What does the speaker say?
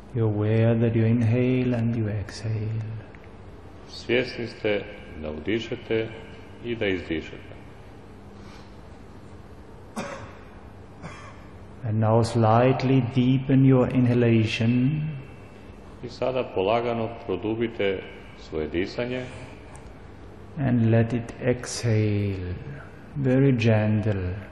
You're aware that you inhale and you exhale. Svjesni ste da udišete i da izdišete. And now slightly deepen your inhalation. I sada polagano produbite svoje disanje. And let it exhale, very gentle.